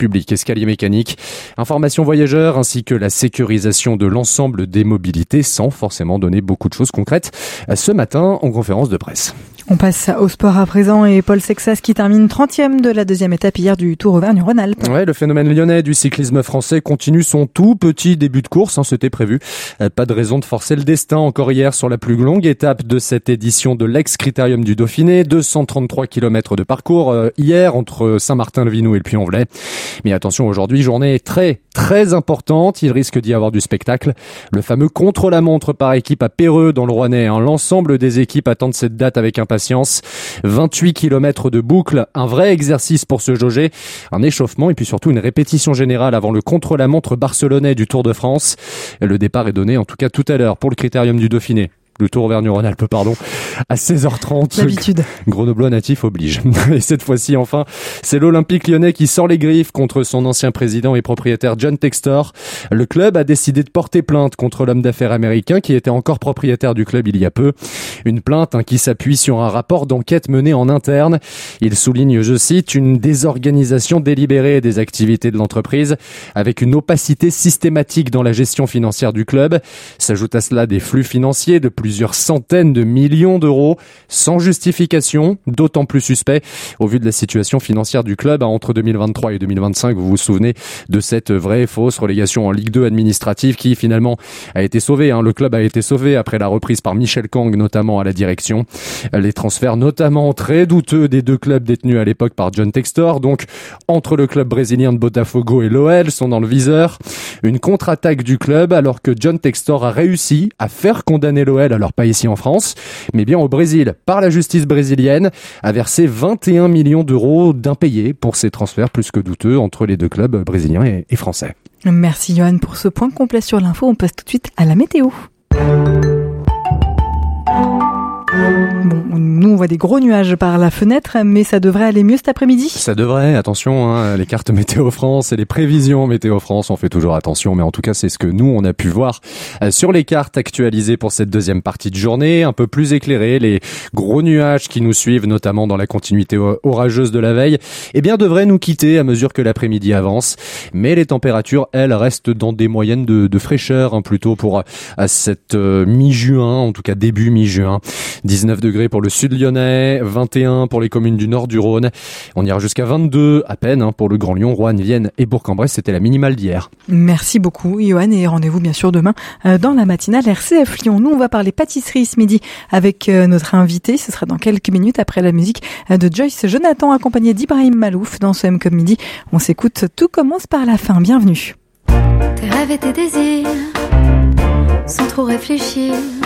public, escalier mécanique, information voyageurs ainsi que la sécurisation de l'ensemble des mobilités sans forcément donner beaucoup de choses concrètes ce matin en conférence de presse. On passe au sport à présent et Paul Sexas qui termine 30e de la deuxième étape hier du Tour Auvergne-Rhône-Alpes. Ouais, le phénomène lyonnais du cyclisme français continue son tout petit début de course, c'était prévu. Pas de raison de forcer le destin encore hier sur la plus longue étape de cette édition de l'ex-Critérium du Dauphiné, 233 km de parcours hier entre Saint-Martin-le-Vinoux et le Puy-en-Velay. Mais attention, aujourd'hui, journée très importante, il risque d'y avoir du spectacle. Le fameux contre-la-montre par équipe à Péreux dans le Rouennais. L'ensemble des équipes attendent cette date avec impatience. 28 km de boucle, un vrai exercice pour se jauger, un échauffement et puis surtout une répétition générale avant le contre-la-montre barcelonais du Tour de France. Le départ est donné en tout cas tout à l'heure pour le Critérium du Dauphiné. Le Tour Auvergne-Rhône-Alpes, à 16h30. D'habitude. Grenoblois natif oblige. Et cette fois-ci, enfin, c'est l'Olympique lyonnais qui sort les griffes contre son ancien président et propriétaire John Textor. Le club a décidé de porter plainte contre l'homme d'affaires américain qui était encore propriétaire du club il y a peu. Une plainte qui s'appuie sur un rapport d'enquête mené en interne. Il souligne, je cite, une désorganisation délibérée des activités de l'entreprise avec une opacité systématique dans la gestion financière du club. S'ajoute à cela des flux financiers de plusieurs centaines de millions d'euros sans justification, d'autant plus suspect au vu de la situation financière du club entre 2023 et 2025. Vous vous souvenez de cette vraie et fausse relégation en Ligue 2 administrative qui finalement a été sauvée. Le club a été sauvé après la reprise par Michel Kang notamment à la direction. Les transferts notamment très douteux des deux clubs détenus à l'époque par John Textor, donc entre le club brésilien de Botafogo et l'OL sont dans le viseur. Une contre-attaque du club alors que John Textor a réussi à faire condamner l'OL, alors pas ici en France, mais bien au Brésil, par la justice brésilienne, a versé 21 millions d'euros d'impayés pour ces transferts plus que douteux entre les deux clubs brésiliens et français. Merci Johan pour ce point complet sur l'info. On passe tout de suite à la météo. Bon, nous on voit des gros nuages par la fenêtre, mais ça devrait aller mieux cet après-midi. Ça devrait, attention, les cartes Météo France et les prévisions Météo France, on fait toujours attention, mais en tout cas c'est ce que nous on a pu voir sur les cartes actualisées pour cette deuxième partie de journée, un peu plus éclairée. Les gros nuages qui nous suivent, notamment dans la continuité orageuse de la veille, devraient nous quitter à mesure que l'après-midi avance, mais les températures, elles, restent dans des moyennes de fraîcheur, plutôt pour cette mi-juin, en tout cas début mi-juin. 19 degrés pour le sud lyonnais, 21 pour les communes du nord du Rhône. On ira jusqu'à 22 à peine pour le Grand Lyon, Roanne, Vienne et Bourg-en-Bresse. C'était la minimale d'hier. Merci beaucoup, Johan, et rendez-vous bien sûr demain dans la matinale RCF Lyon. Nous, on va parler pâtisserie ce midi avec notre invité. Ce sera dans quelques minutes après la musique de Joyce Jonathan, accompagné d'Ibrahim Malouf. Dans ce M comme midi, on s'écoute Tout commence par la fin. Bienvenue. Tes rêves et tes désirs, sans trop réfléchir,